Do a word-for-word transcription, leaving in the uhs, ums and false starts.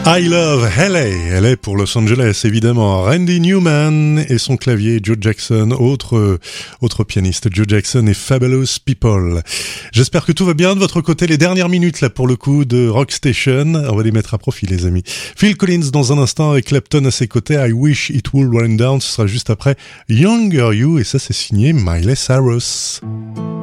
I Love L A, L A pour Los Angeles évidemment. Randy Newman et son clavier, Joe Jackson, autre autre pianiste, Joe Jackson et Fabulous People. J'espère que tout va bien de votre côté. Les dernières minutes là pour le coup de Rock Station, on va les mettre à profit les amis. Phil Collins dans un instant avec Clapton à ses côtés. I Wish It Would Rain Down, ce sera juste après Younger You et ça c'est signé Miley Cyrus.